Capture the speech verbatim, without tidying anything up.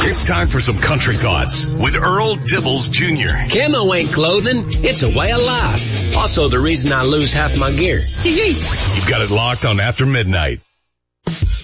It's time for some country thoughts with Earl Dibbles Junior Camo ain't clothing, it's a way of life. Also the reason I lose half my gear. You've got it locked on After Midnight.